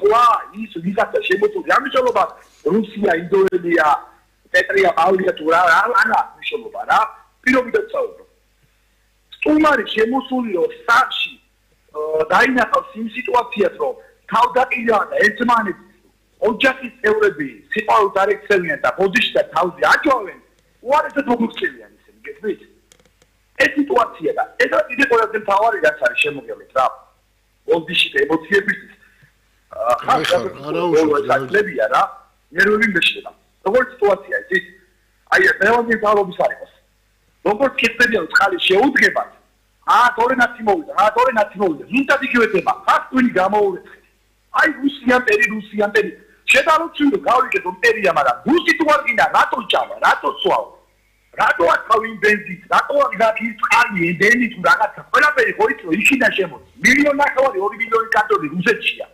ხვა ის ვიღაცა შემოწმული ამიშალობა რუსია, ინდოელია, პეტრია, პავლია თუ რა ანა მნიშვნელობა რა პირობიდან წაუბრა. სტუმარი შემოსული რომ სახში დაინახავს იმ სიტუაციას რომ თავდაყირა და ერთმანეთს ოჯახის წევრები სიყვარულს არ ექცევიან და ბოდიში და თავზე აჯვავენ უარესად მოგვიქცევიან ისინი გეტყვით? ეს სიტუაცია და ეს კიდე ყველაზე მთავარი რაც არის შემოგელეთ რა ბოდიში და ემოციებისთვის ხარჯებია რა ნერვები მეშლება როგორც სიტუაცია ის აი მეონის თავობის არ იყოს როგორც კეთებია ხალი შეუდგება თორე ნაცი მოვიდა თორე ნაცი მოვიდა ზუსტად იგივე თემა ხარ თქვენი გამოურეცხეთ აი რუსიანტერი შედარუცილო გავიგეთ რომ ტერია მაგრამ რუსი თუ არ გინდა რატო ჭამა რატო სვავ რატო ახავი ბენზინს რატო ის წყალი ედენი თუ რაღაცა ყველაფერი ხო იცი იქიდან შემოდის მილიონი ნახევარი 2 მილიონი კარტონი რუსეთშია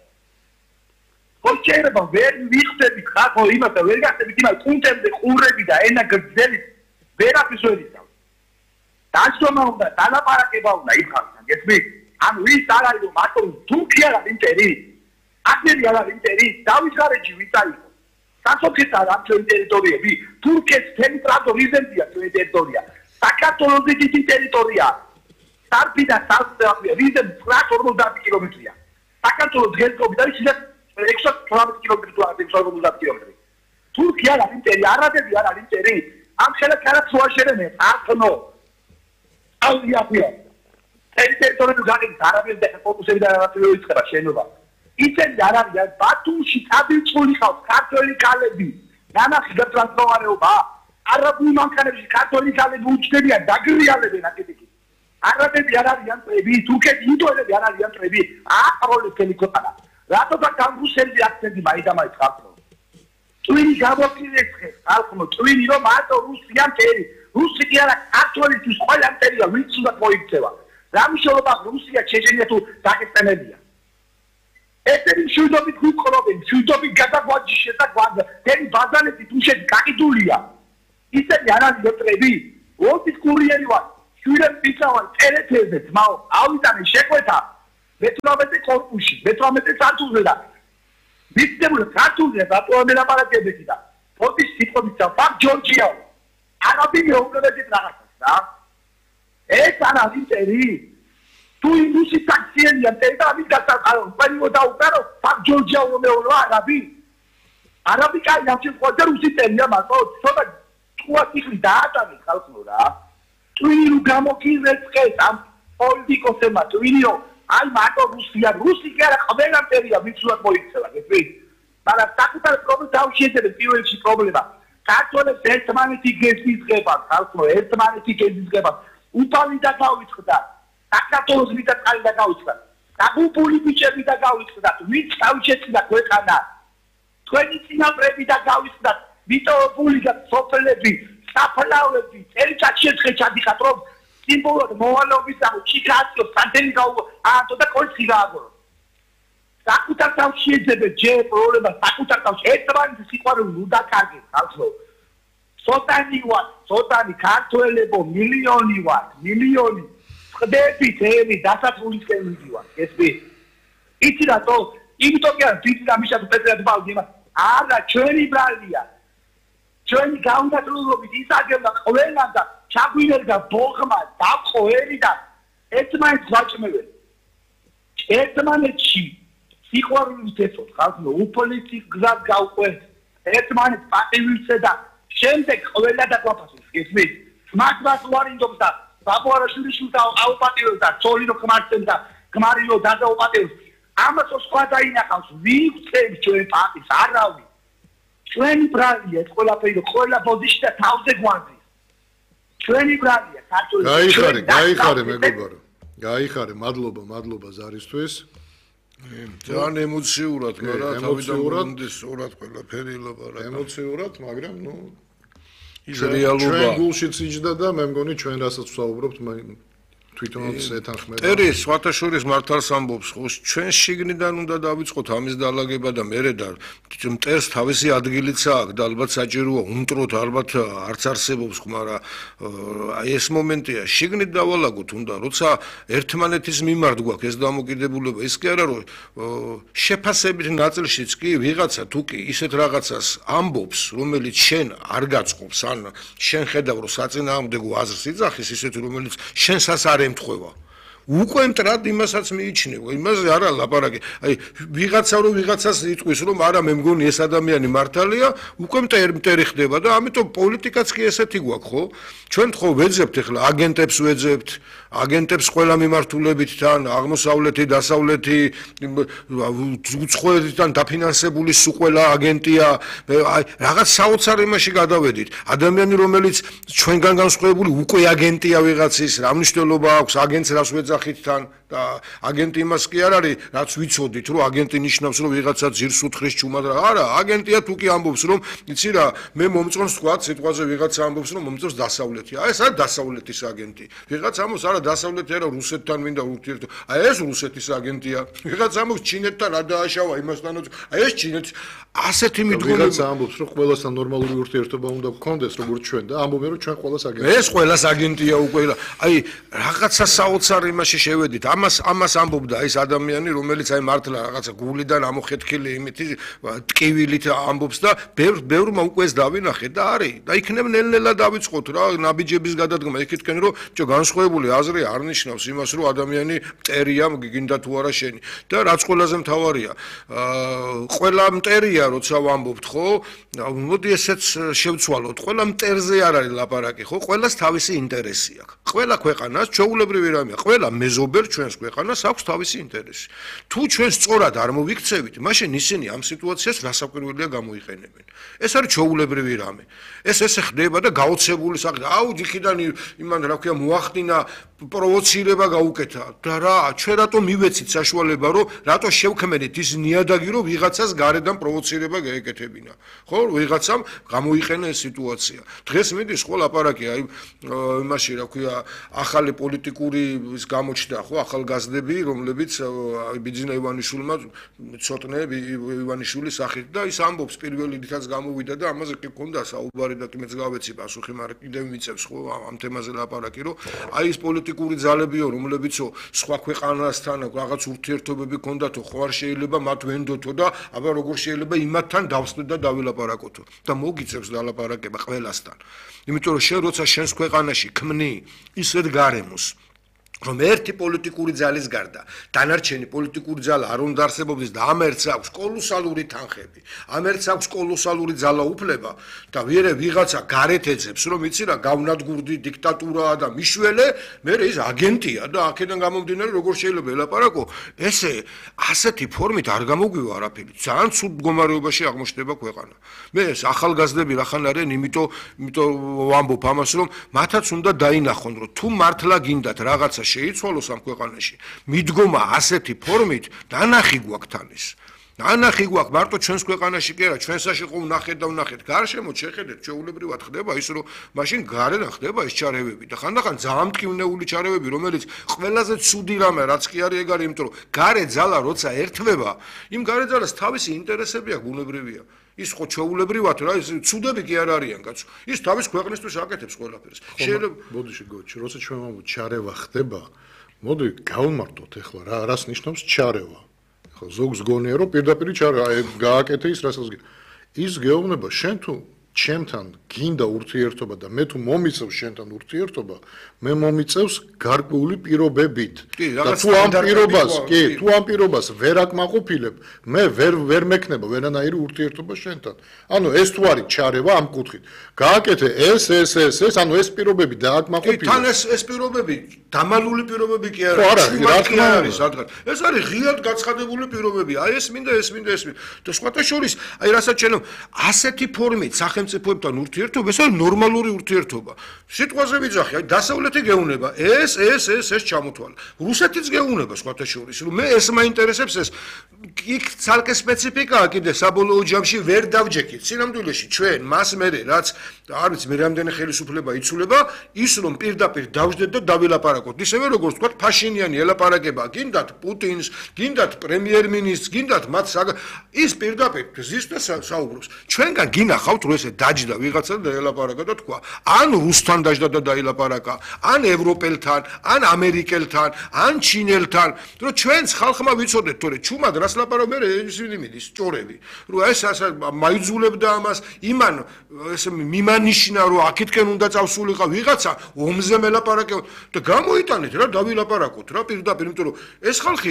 ხო შეიძლება ვერ ვიხდები ხახო იმას და ვერ გახდები იმას კუნთებზე ყურები და ენა გრძელი ვერაფერს ვერ იცავ დაჯდომა უნდა დალაპარაკება უნდა იმ ხალხთან გესმით ანუ ის არ არის რომ მარტო თურქია რა ინტერი აგერი არ არის ინტერი დავის გარეჯი ვიცა იყო სასოფლით არ ამ ჩვენი ტერიტორიები თურქეთის ცენტრალურ რიზენცია ჩვენი ტერიტორია საქართველოს დიდი ტერიტორია სარბიდან სალსტია რიზენ 950 კილომეტრია საქართველოს გერკობი და ის 618 კილომეტრი თუ 650 კილომეტრი თურქია არ არის ინტერი არაბები არ არის ინტერი ამ ხელაქალაქს უაშერებენ არხნო აუდიაფია ტერიტორიები გაგიგს არაბები და ფოკუსები და რაღაცები უიწყება შენობა ისინი არ არიან ბათუმში წაბილწული ხავს ქართველი ქალები ნანახი გატრანსფორმარეობა არაბულ მანქანებში ქართველი ქალები უჩნდებიან დაგრიალებენ აკეთიკი არაბები არ არიან წრები თურქეთი ინდოელები არ არიან წრები აყროლებს ქელიქოთანა რატო და გამბრუსელი აქცენტი მაიდამაის ხალხო წვინი გამოფილეცხეს ხალხო წვინი რომ მარტო რუსიან ტერი რუსი კი არა ქართველისთვის ყველა ტერია ვინც უნდა მოიქცევა რა მნიშვნელობა რუსია ჩეჩენია თუ დაგესტანელია ეთერი შუდობით გუყრობენ, შუდობით გადაგვაჯი შეტაგვაძა, თერი ბაზალეთი თუშეთ გაყიდულია. ისინი არ არის მოტრები, ოცის კურიერი ვარ, შვილებს ვიცავარ ტერეთებზე, ძმაო, ავიტანე შეკვეთა, მე-18 კორპუსში, მე-18 სართულზე და ვიცდებული სართულზე ბატონები ლაპარაკებდი და ფოტის სიტყვებიცა ფაქ ჯორჯიაო. არაბი მეუბნებოდით რაღაცას რა. ეს არ არის ტერი. თუ ინდუსი ტაქსიელია და ამის გასაყარო ყველი დაუკარო ფაქ ჯორჯია უმეულო არაბი კაი ამჩი ყოლა რუსი ტენია მარტო ცოტა თუათი დაატანე ხალხო რა ტვინი გამოგიზეწეს ამ პოლიტიკოსებმა ტვინიო აი მარტო რუსი კი არა ყველა ტერია ვიცულად მოიქცევა გეტყვი მაგრამ საკუთარ პრობლემას დავშიეცებთ პირველში პრობლემა ქართველებს ერთმანეთი გეზიზღება ხალხო ერთმანეთი გეზიზღება უთავი და გავიწყდა საქართველოს მიდა წალი და გავიწყდა. დაგუპული ბიჭები და გავიწყდა. ვინც გავიჩეცდა ქვეყანა. თქვენი წინაპრები და გავიწყდა. მიტოვებული და სოფლები, საფლავები, წელიწადში ჩადიხათ რომ სიმბოლოდ მოვალეობის და ჩიქრაციო სანდენი გაუ და კოლცი გააგორო. საკუთარ თავში ეძებეთ ჯერ პრობლემა საკუთარ თავში ერთმანეთის სიყვარული უნდა კარგეთ ხალხო. სოტანი ქართველებო მილიონი ვარ, მილიონი ხდებით ერი დასასრულისკენ მიდივარ ესმი იცი რატო იმიტომ კი არა თვითონ ამიშად პეტრად ბალდი არა ჩვენი ბრალია ჩვენი გაუნდატრულობით ისაგებდა ყველა და ჩაგვინერგა ბოღმა დახო ერი და ერთმანეთს ვაჭმევენ ერთმანეთში სიყვარულით ეცოთ ხალხო უპოლიტი გზად გავყვეთ ერთმანეთს პატივისცე და შემდეგ ყველა დაგვაფასოს ესმი სმარტვას უარინდობს და ბაბუარაშვილის და აუპატიოს და ცოლინო ხმარცენ და გმარილო დადაუპატიოს ამას სხვა დაინახავს ვიქცევ ჩვენ პატის არავი ჩვენი ბრალია ეს ყველაფერი ყველა ბოდიში და თავზე გვანძის ჩვენი ბრალია ქართული გაიხარე მეგობარო გაიხარე მადლობა ზარისთვის ძალიან ემოციურად მაგრამ თავიდან გუნდის სწორად ყველაფერი ლაპარაკა ემოციურად მაგრამ ის რეალობა ჩვენ გულშიც იჯდა და მე მგონი ჩვენ რასაც ვსაუბრობთ თვითონაც ეთანხმება. წერის სხვათაშორის მართალს ამბობს, ხო, ჩვენ შიგნიდან უნდა დავიწყოთ ამის დაალაგება და მერე და მტერს თავისი ადგილიც აქვს და ალბათ საჭიროა უმტროთ, ალბათ არც არსებობს, მაგრამ აი ეს მომენტია, შიგნით დავალაგოთ უნდა, როცა ერთმანეთის მიმართ გვაქვს ეს დამოკიდებულება, ის კი არა რომ შეფასებით ნაწილშიც კი ვიღაცა თუ კი ისეთ რაღაცას ამბობს, რომელიც შენ არ გაწყობს, ან შენ ხედავ რომ საწინააღმდეგო აზრს იძახის, ისეთი რომელიც შენსაც არ ემთხვევა. უკვე მტრად იმასაც მიიჩნევა, იმაზე არა ლაპარაკი. აი ვიღაცა რომ ვიღაცას იტყვის რომ არა მე მგონი ეს ადამიანი მართალია, უკვე მტერი ხდება და ამიტომ პოლიტიკაც კი ესეთი გვაქვს, ხო? ჩვენ ხო ვეძებთ ახლა აგენტებს ვეძებთ, აგენტებს ყველა მიმართულებით თან, აღმოსავლეთი, დასავლეთი, უცხოეთიდან დაფინანსებული სულ ყველა აგენტია, აი რაღაც საოცარ იმაში გადავედით. ადამიანი რომელიც ჩვენგან განსხვავებული უკვე აგენტია ვიღაცის, რა მნიშვნელობა აქვს აგენტს რას ვეძახით თან და აგენტი იმას კი არ არის, რაც ვიცოდით, რომ აგენტი ნიშნავს რომ ვიღაცა ძირს უთხრის ჩუმად რა. არა, აგენტია თუ კი ამბობს რომ იცი რა, მე მომწონს თქვა სიტყვაზე ვიღაცა ამბობს რომ მომწონს დასავლეთი. აი ეს არის დასავლეთის აგენტი. ვიღაცა ამბობს არა დასავლეთი არა რუსეთთან მინდა ურთიერთობა. აი ეს რუსეთის აგენტია. ვიღაცა ამბობს ჩინეთთან რა დააშავა იმასთანაც. აი ეს ჩინეთი ასეთი მიდგომები. ვიღაცა ამბობს რომ ყველასთან ნორმალური ურთიერთობა უნდა გქონდეს როგორც ჩვენ და ამბობენ რომ ჩვენ ყველას აგენტია. ეს ყველას აგენტია უკვე. აი რაღაცა საოცარ იმაში შევედით. ამას ამბობდა ის ადამიანი, რომელიც აი მართლა რაღაცა გულიდან ამოხეთქილი იმით ტკივილით ამბობს და ბევრმა უკვე ეს დავინახეთ და არის. და იქნებ ნელ-ნელა დავიწყოთ რა, ნაბიჯების გადადგმა. იქითკენ რომ განსხვავებული აზრი არ ნიშნავს იმას, რომ ადამიანი მტერია, გინდა თუ არა შენი. და რაც ყველაზე მთავარია, ყველა მტერია, როცა ვამბობთ, ხო? მოდი ესეც შევცვალოთ. ყველა მტერზე არ არის ლაპარაკი, ხო? ყველას თავისი ინტერესი აქვს. ყველა ქვეყანას ჩვეულებრივი რამეა. ყველა მეზობელ ჩვენს ქვეყანას აქვს თავისი ინტერესი. თუ ჩვენ სწორად არ მოვიქცევით, მაშინ ისინი ამ სიტუაციას რასაკვირველია გამოიყენებენ. ეს არის ჩვეულებრივი რამე. ეს ხდება და გაოცებული საქმე. აუ, იქიდან იმან რა ქვია მოახდინა პროვოცირება გაუკეთა. და რა, ჩვენ რატომ მივეცით საშუალება, რომ რატო შევქმენით ის ნიადაგი, რომ ვიღაცას გარედან პროვოცირება გაეკეთებინა. ხო, ვიღაცამ გამოიყენა ეს სიტუაცია. დღეს მიდის ხო ლაპარაკი აი იმაში რა ქვია ახალი პოლიტიკური ის გამოჩნდა, ხო, ახალგაზრდები, რომლებიც ბიძინა ივანიშვილმა ცოტნე ივანიშვილის სახით და ის ამბობს პირველი რითაც გამოვიდა და ამაზე კი გქონდა საუბარი და კი მეც გავეცი პასუხი, მაგრამ კიდევ მიწევს ხო ამ თემაზე ლაპარაკი, რომ აი ეს პოლიტიკური ძალებიო, რომლებიცო სხვა ქვეყანასთან რაღაც ურთიერთობები ქონდათო, ხო არ შეიძლება მათ ვენდოთო და აბა როგორ შეიძლება იმათთან დავსვდეთ და დავილაპარაკოთო და მოგიწევს დალაპარაკება ყველასთან. იმიტომ რომ შენ როცა შენს ქვეყანაში ქმნი ისეთ გარემოს რომ ერთი პოლიტიკური ძალის გარდა დანარჩენი პოლიტიკური ძალა არ უნდა არსებობდეს და ამ ერთს აქვს კოლოსალური თანხები, ამ ერთს აქვს კოლოსალური ძალაუფლება და ვიღაცა გარეთ ეძებს რომ იცი რა გავნადგურდი დიქტატურაა და მიშველე, მე ის აგენტია და აქედან გამომდინარე როგორ შეიძლება ელაპარაკო, ესე ასეთი ფორმით არ გამოგვივა არაფერი. ძალიან ცუდ მდგომარეობაში აღმოჩნდება ქვეყანა. მე ეს ახალგაზრდები რახან არიან, იმიტომ ვამბობ ამას რომ მათაც უნდა დაინახონ რომ თუ მართლა გინდათ რაღაცა შეიცვალოს ამ ქვეყანაში. მიდგომა ასეთი ფორმით დანახი გვაქვს თან ეს. დანახი გვაქვს მარტო ჩვენს ქვეყანაში კი არა, ჩვენსაში ყო ვნახეთ და ვნახეთ. გარშემო შეხედეთ, ჩვეულებრივად ხდება ის, რომ მაშინ გარედან ხდება ეს ჩარევები და ხანდახან ძალიან მტკივნეული ჩარევები, რომელიც ყველაზე ცუდი რამე რაც კი არის ეგ არის, იმიტომ რომ გარე ძალა როცა ერთვება, იმ გარე ძალას თავისი ინტერესები აქვს, ბუნებრივია. ის ხო ჩვეულებრივად რა, ის ცუდები კი არ არიან, კაცო. ის თავის ქვეყნისთვის აკეთებს ყველაფერს. შეიძლება ბოდიში გოჩი, როცა ჩვენ ვამბობთ ჩარევა ხდება, მოდი გავმართოთ ახლა რა, რას ნიშნავს ჩარევა. ხო, ზოგს გონია რომ პირდაპირ ჩარევა, აი გააკეთე ის რასაც ის გეუბნება შენ თუ ჩემთან გინდა ურთიერთობა და მე თუ მომიწევს შენთან ურთიერთობა, მე მომიწევს გარკვეული პირობებით. და თუ ამ პირობას ვერ აკმაყოფილებ, მე ვერ მექნება ვერანაირი ურთიერთობა შენთან. ანუ ეს თუ არის ჩარევა ამ კუთხით. გააკეთე ეს, ანუ ეს პირობები დააკმაყოფილე. თან ეს პირობები, დამალული პირობები კი არა. რა თქმა არის, რადგან ეს არის ღიად გაცხადებული პირობები. აი ეს მინდა. და სხვათა შორის, აი რასაც ჩვენ ასეთი ფორმით სახელმწიფო სახელმწიფოებთან ურთიერთობა, ეს არის ნორმალური ურთიერთობა. სიტყვაზე ვიძახი, აი დასავლეთი გეუნება, ეს ჩამოთვალა. რუსეთიც გეუნება სხვათა შორის, რომ მე ეს მაინტერესებს ეს. იქ ცალკე სპეციფიკაა კიდე საბოლოო ჯამში ვერ დავჯექით. სინამდვილეში ჩვენ მას მერე რაც არ ვიცი მე რამდენი ხელისუფლება იცვლება, ის რომ პირდაპირ დავждეთ და დავილაპარაკოთ. ისევე როგორც თქვა ფაშინიანი ელაპარაკება, გინდათ პუტინს, გინდათ პრემიერ-მინისტრს, გინდათ მათ ის პირდაპირ ზის და საუბრობს. ჩვენგან გინახავთ რომ ესე დაჯდა ვიღაცა და ელაპარაკა და თქვა, ან რუსთან დაჯდა და დაილაპარაკა, ან ევროპელთან, ან ამერიკელთან, ან ჩინელთან, რომ ჩვენს ხალხმა ვიცოდეთ, თორე ჩუმად რას ლაპარაკობ მე ისინი მიდის ჭორები. რომ ეს მაიძულებდა ამას, იმან ესე მიმანიშნა რომ აქეთკენ უნდა წავსულიყო ვიღაცა ომზე მელაპარაკე და გამოიტანეთ რა დავილაპარაკოთ რა პირდაპირ, იმიტომ რომ ეს ხალხი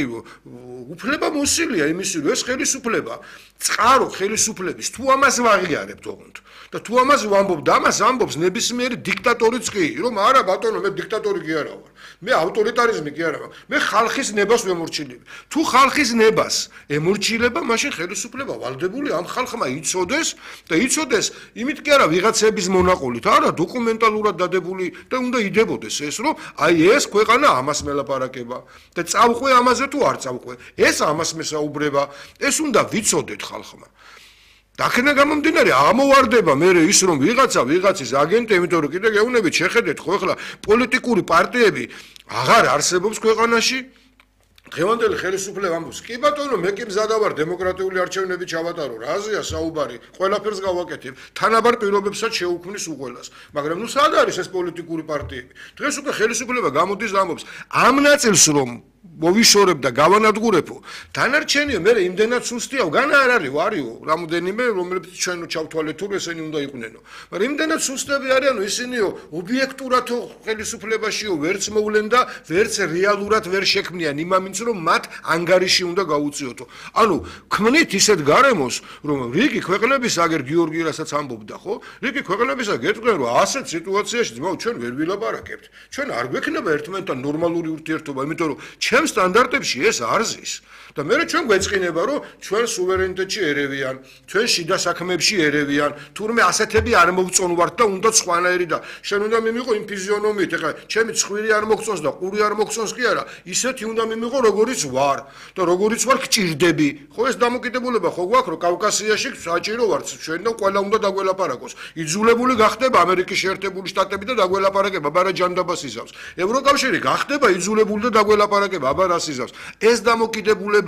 უფლება მოსილია იმისი რომ ეს ხელისუფლება წყარო ხელისუფლების თუ ამას ვაღიარებთ ოღონდ და თუ ამას ვამბობ და ამას ამბობს ნებისმიერი დიქტატორიც კი რომ არა ბატონო მე დიქტატორი კი არა ვარ მე ავტორიტარიზმი კი არა ვარ მე ხალხის ნებას ვემორჩილებ თუ ხალხის ნებას ემორჩილება მაშინ ხელისუფლება ვალდებული ამ ხალხმა იცოდეს და იცოდეს იმით კი არა ვიღაცების მონაყოლით არა დოკუმენტალურად დადებული და უნდა იდებოდეს ეს რომ აი ეს ქვეყანა ამას მელაპარაკება და წავყვე ამაზე თუ არ წავყვე ეს ამას მესაუბრება ეს უნდა ვიცოდეთ ხალხმა დაქნა გამომდინარე ამოვარდება მე ის რომ ვიღაცის აგენტი იმიტომ რომ კიდე გეუბნებით შეხედეთ ხო ახლა პოლიტიკური პარტიები აღარ არსებობს ქვეყანაში დღევანდელი ხელისუფლება ამბობს კი ბატონო მე კი მზადა ვარ დემოკრატიული არჩევნები ჩავატარო რაზეა საუბარი ყველაფერს გავაკეთებ თანაბარ პირობებსაც შეუქმნის უყოლას მაგრამ ნუ სად არის ეს პოლიტიკური პარტიები დღეს უკვე ხელისუფლება გამოდის და ამბობს ამ ნაწილს რომ მოვიშორებ და გავანადგურებო დანარჩენიო მე იმდენად სუსტია განა არ არისო რამოდენიმე რომლებიც ჩვენ ჩავთვალეთ თუ ესენი უნდა იყვნენო მაგრამ იმდენად სუსტები არიანო ისინიო ობიექტურად ხელისუფლებაშიო ვერც მოვლენ და ვერც რეალურად ვერ შექმნიან იმამინც რომ მათ ანგარიში უნდა გაუწიოთო ანუ ქმნით ისეთ გარემოს რომ რიგი ქვეყნების აგერ გიორგი რასაც ამბობდა ხო რიგი ქვეყნებისა გეტყვიან რომ ასეთ სიტუაციაში ძმაო ჩვენ ვერ ვილაპარაკებთ ჩვენ არ გვექნება ერთმანეთთან ნორმალური ურთიერთობა იმიტომ რომ ჩემ სტანდარტებში ეს არ ზის და მე ჩვენ გვეწყინება რომ ჩვენ სუვერენიტეტში ერევიან ჩვენ შიდა საქმეებში ერევიან თურმე ასეთები არ მოვწონვართ და უნდა სხვანაირი და შენ უნდა მიმიყო იმ ფიზიონომიით ეხლა ჩემი ცხვირი არ მოგწონს და ყური არ მოგწონს კი არა ისეთი უნდა მიმიყო როგორიც ვარ და როგორიც ვარ გჭირდები ხო ეს დამოკიდებულება ხო გვაქვს რომ კავკასიაში საჭირო ვარ ჩვენ და ყველა უნდა დაგველაპარაკოს იძულებული გახდება ამერიკის შეერთებული შტატები და დაგველაპარაკება ბარა ჯანდაბას იზავს ევროკავშირი გახდება იძულებული და დაგველაპარაკება აბა რას იზავს ეს დამოკიდებულება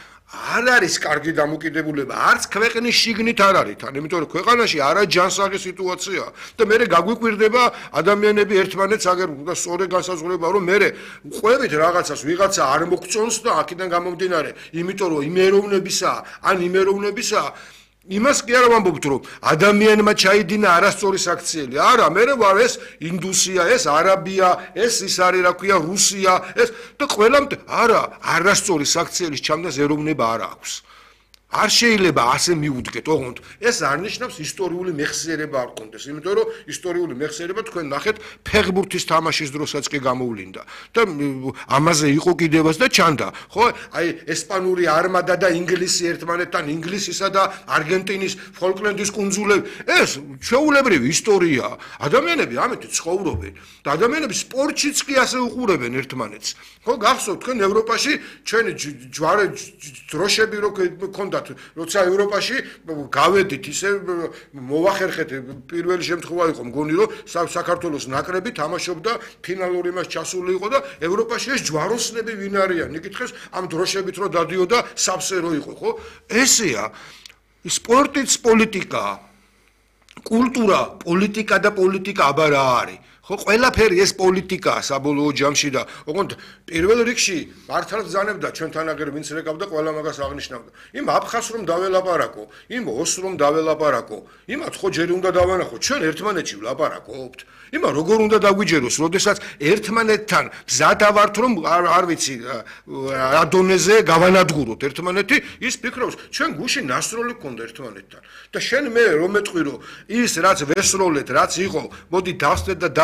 არ არის კარგი დამოკიდებულება არც ქვეყნის შიგნით არ არის თან იმიტომ რომ ქვეყანაში არა ჯანსაღი სიტუაციაა და მე გაგვიკვირდება ადამიანები ერთმანეთს აგერ და სწორი განსაზღვრება რომ მე ყვებით რაღაცას ვიღაცა არ მოგწონს და აქედან გამომდინარე იმიტომ რომ იმ ეროვნებისა იმას კი არ ვამბობთ რომ ადამიანმა ჩაიდინა არასწორი საქციელი არა მე ვარ ეს ინდუსია ეს არაბია ეს ის არის რა ქვია რუსია ეს და ყველამ არა არასწორი საქციელის ჩამდას ეროვნება არ აქვს არ შეიძლება ასე მიუდგეთ ოღონდ ეს არ ნიშნავს ისტორიული მეხსიერება არ კონდეს იმიტომ რომ ისტორიული მეხსიერება თქვენ ნახეთ ფეხბურთის თამაშის დროსაც კი გამოვლინდა და ამაზე იყო კიდევაც და ჩანდა ხო აი ესპანური არმადა და ინგლისი ერთმანეთთან ინგლისისა და არგენტინის ფოლკლენდის კუნძულები ეს ჩვეულებრივი ისტორია ადამიანები ამით ცხოვრობენ და ადამიანები სპორტშიც კი ასე უყურებენ ერთმანეთს ხო გახსოვთ თქვენ ევროპაში ჩვენი ჯვარი დროშები რო ქონდათ როცა ევროპაში გავედით ისე მოვახერხეთ პირველი შემთხვევა იყო მგონი რომ საქართველოს ნაკრები თამაშობდა ფინალური მას ჩასული იყო და ევროპაში ეს ჯვაროსნები ვინ არიან იკითხეს ამ დროშებით რო დადიოდა საბსე რო იყო ხო ესეა სპორტიც პოლიტიკა კულტურა პოლიტიკა და პოლიტიკა აბა რა არის ხო ყველაფერი ეს პოლიტიკაა საბოლოო ჯამში და ოღონდ პირველ რიგში მართალ ბრძანებდა ჩვენთან აგერ ვინც რეკავდა ყველა მაგას აღნიშნავდა იმ აფხაზს რომ დაველაპარაკო იმ ოსს რომ დაველაპარაკო იმათ ხო ჯერი უნდა დავანახო ჩვენ ერთმანეთში ვლაპარაკობთ იმა როგორ უნდა დაგვიჯეროს როდესაც ერთმანეთთან მზადავართ რომ არ ვიცი რა დონეზე გავანადგუროთ ერთმანეთი ის ფიქრობს ჩვენ გუში ნასროლი გქონდა ერთმანეთთან და შენ მე რომ მეტყვი რომ ის რაც ვესროლეთ რაც იყო მოდი დავსწრეთ და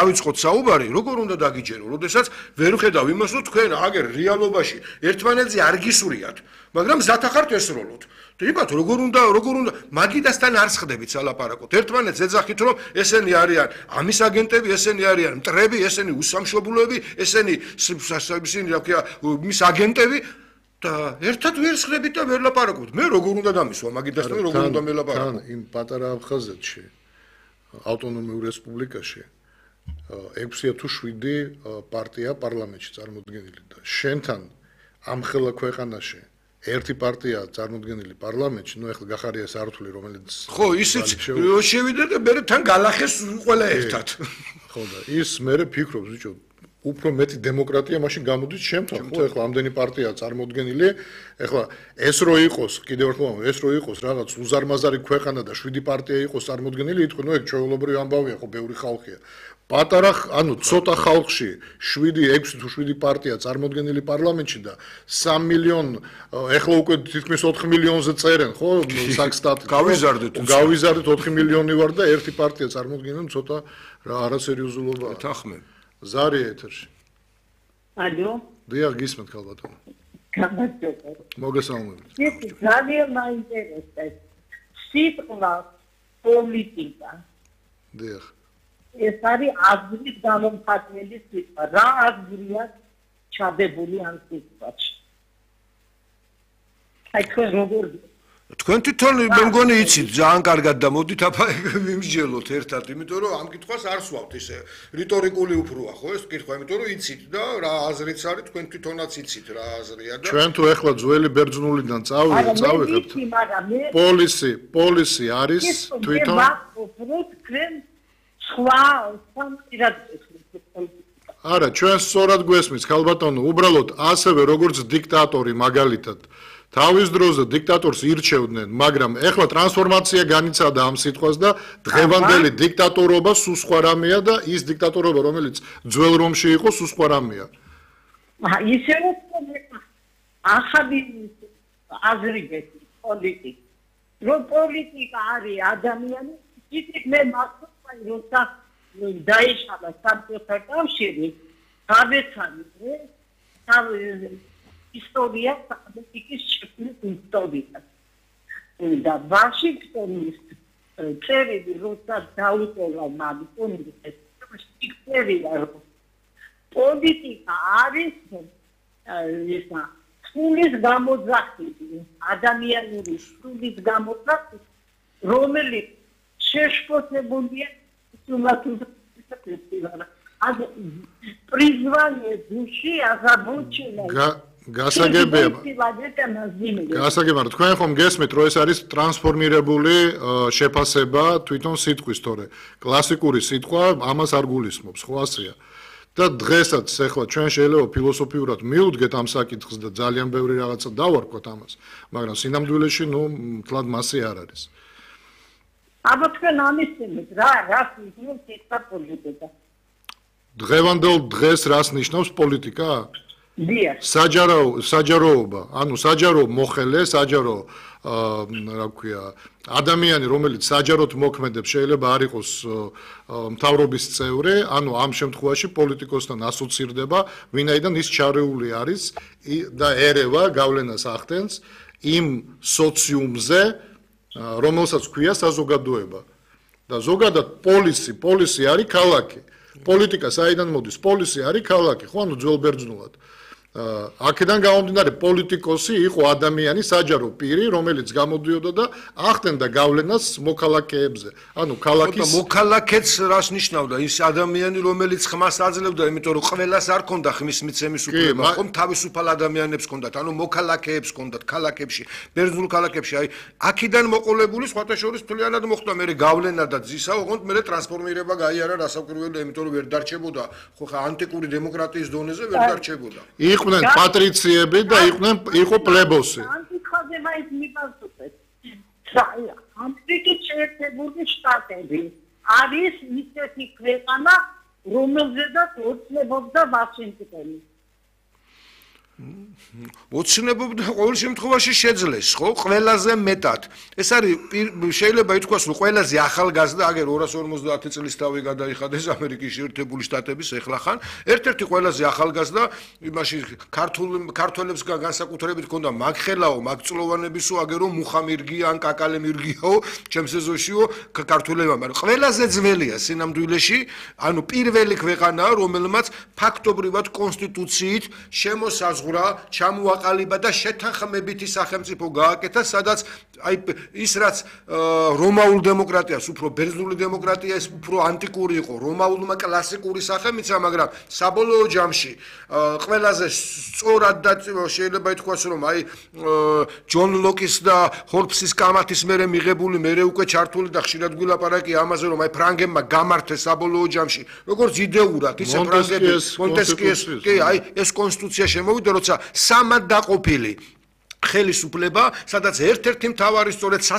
დავიწყოთ საუბარი, როგორ უნდა დაგიჯერო, როდესაც ვერ ხედავ იმას, რომ თქვენ აგერ რეალობაში ერთმანეთზე არ გისურიათ, მაგრამ მზად ახართ ესროლოთ. იბათ როგორ უნდა მაგიდასთან არ ხდებით სალაპარაკოთ. ერთმანეთს ეძახით, რომ ესენი არიან ამის აგენტები, ესენი არიან მტრები, ესენი უსამშობლოები, ესენი რა ქვია, მის აგენტები და ერთად ვერ ხდებით და ვერ ლაპარაკობთ. მე როგორ უნდა დამისვა მაგიდასთან, როგორ უნდა მელაპარაკო? თან იმ პატარა აფხაზეთში, ავტონომიურ რესპუბლიკაში 6 თუ 7 პარტია პარლამენტში წარმოდგენილი და შენთან ამხელა ქვეყანაში ერთი პარტია წარმოდგენილი პარლამენტში, ნუ ეხლა გახარია სართული, რომელიც ხო, ისიც შევიდა და მე თან გალახეს ყველა ერთად. ხო და ის მე ფიქრობს, ბიჭო, უფრო მეტი დემოკრატია მაშინ გამოდის შემთხვევით, ხო, ეხლა ამდენი პარტია წარმოდგენილი, ეხლა ეს რო იყოს, კიდევ ერთხელ ეს რო იყოს რაღაც უზარმაზარი ქვეყანა და 7 პარტია იყოს წარმოდგენილი, ითქვა, ნუ ეგ ჩვეულებრივი ამბავია, ხო, ბევრი ხალხია. პატარა, ანუ ცოტა ხალხში 6 თუ 7 პარტია წარმოდგენილი პარლამენტში და 3 მილიონი, ეხლა უკვე თითქმის 4 მილიონზე წერენ, ხო, საქსტატი. გავიზარდეთ 4 მილიონი ვარ და ერთი პარტია წარმოდგენილი, ცოტა რა არასერიოზულობაა. ეთანხმები. ზარი ეთერში. ალო. დიახ, გისმენთ ქალბატონო. გამარჯობა. მოგესალმებით. ეს ძალიან მაინტერესებს. სიტყვა პოლიტიკა. დიახ. ეს არის აზრის გამომხატველი სიტყვა. რა აზრია ჩადებული ამ სიტყვაში? აი თქვენ როგორ თქვენ თვითონ მე მგონი იცით ძალიან კარგად და მოდით აფა ვიმსჯელოთ ერთად, იმიტომ რომ ამ კითხვას არ სვავთ ისე რიტორიკული უფროა, ხო ეს კითხვა, იმიტომ რომ იცით და რა აზრიც არის, თქვენ თვითონაც იცით რა აზრია და ჩვენ თუ ეხლა ძველი ბერძნულიდან წავიღებთ პოლისი არის თვითონ არა, ჩვენ სწორად გვესმის ქალბატონო, უბრალოდ ასევე როგორც დიქტატორი მაგალითად თავის დროზე დიქტატორს ირჩევდნენ, მაგრამ ეხლა ტრანსფორმაცია განიცადა ამ სიტყვას და დღევანდელი დიქტატორობა სულ სხვა რამეა და ის დიქტატორობა, რომელიც ძველ რომში იყო, სულ სხვა რამეა. ისე რომ ახალი აზრი გეცით პოლიტიკა. რომ პოლიტიკა არის ადამიანი, ისიც მე მახსოვს, როცა დაიშალა საბჭოთა კავშირი, გადაეცალა ისტორია პოლიტიკის შექმნის ისტორია. და ვაშინგტონის წერილი როცა დაუტოვა მაგონის ისტორია, რომ პოლიტიკა არის ისა სულის გამოძახილი, ადამიანური სულის გამოძახილი, რომელიც შეშფოთებულია призвание души озабоченной გასაგებია, თქვენ ხომ გესმით, რომ ეს არის ტრანსფორმირებული შეფასება თვითონ სიტყვის, თორე კლასიკური სიტყვა ამას არ გულისხმობს, ხო ასეა. და დღესაც ახლა ჩვენ შეიძლება ფილოსოფიურად მივუდგეთ ამ საკითხს და ძალიან ბევრი რაღაცა დავარქვათ ამას, მაგრამ სინამდვილეში ნუ თლად მასე არ არის. აბა თქვენ ამისცემთ რა ნიშნავს სიტყვა პოლიტიკა? დღევანდელ დღეს რას ნიშნავს პოლიტიკა? საჯაროობა, ანუ საჯარო მოხელე, საჯარო რა ქვია, ადამიანი, რომელიც საჯაროდ მოქმედებს, შეიძლება არ იყოს მთავრობის წევრი, ანუ ამ შემთხვევაში პოლიტიკოსთან ასოცირდება, ვინაიდან ის ჩარეული არის და ერევა გავლენას ახდენს იმ სოციუმზე, რომელსაც ქვია საზოგადოება. და ზოგადად პოლისი არის ქალაქი. პოლიტიკა საიდან მოდის? პოლისი არის ქალაქი, ხო, ანუ ძველ ბერძნულად. აქედან გამომდინარე პოლიტიკოსი იყო ადამიანი, საჯარო პირი, რომელიც გამოდიოდა და ახდენდა გავლენას მოქალაქეებზე. ანუ ქალაქის მოქალაქეც რას ნიშნავდა? ის ადამიანი, რომელიც ხმას აძლევდა, იმიტომ რომ ყველას არ ქონდა ხმის მიცემის უფლება, ხომ თავისუფალ ადამიანებს ქონდათ, ანუ მოქალაქეებს ქონდათ ქალაქებში, ბერძნულ ქალაქებში. აი, აქედან მოყოლებული სხვათა შორის თლიანად მოხდა მე გავლენა და ძისა, ოღონდ მე ტრანსფორმირება გაიარა რასაკვირველია, იმიტომ რომ ვერ დარჩებოდა, ხო ხა ანტიკური დემოკრატიის დონეზე ვერ დარჩებოდა. იყვნენ პატრიციები და იყო პლებოსი. ანტიკაზე მაინც მიპასუხეთ. ამერიკის შეერთებული შტატები არის ისეთი ქვეყანა, რომელზედაც ოცნებობდა ვაშინგტონი. ოცნებობდა ყოველ შემთხვევაში შეძლეს, ხო? ყველაზე მეტად. ეს არის შეიძლება ითქვას, რომ ყველაზე ახალგაზრდა, აგერ 250 წლის თავი გადაიხადეს ამერიკის შეერთებული შტატების ეხლახან, ერთ-ერთი ყველაზე ახალგაზრდა, იმაში ქართველებსგან განსაკუთრებით ჰქონდა მაგხელაო, მაგწლოვანებისო, აგერო მუხამირგია ან კაკალემირგიაო, ჩემს ეზოშიო ქართველებმა, მაგრამ ყველაზე ძველია სინამდვილეში, ანუ პირველი ქვეყანაა, რომელმაც ფაქტობრივად კონსტიტუციით შემოსაზღვრა, ჩამოაყალიბა და შეთანხმებითი სახელმწიფო გააკეთა, სადაც აი ის რაც რომაულ დემოკრატიას უფრო ბერძნული დემოკრატია ეს უფრო ანტიკური იყო, რომაულმა კლასიკური სახე მიცა, მაგრამ საბოლოო ჯამში ყველაზე სწორად და შეიძლება ითქვას, რომ აი ჯონ ლოკის და ჰორბსის კამათის მერე მიღებული, მერე უკვე ჩართული და ხშირად გვილაპარაკია ამაზე, რომ აი ფრანგებმა გამართეს საბოლოო ჯამში, როგორც იდეურად, ისე ფრანგები მონტესკიეს, კი, აი ეს კონსტიტუცია შემოვიდა, როცა სამად დაყოფილი ხელისუფლება, სადაც ერთ-ერთი მთავარი სწორედ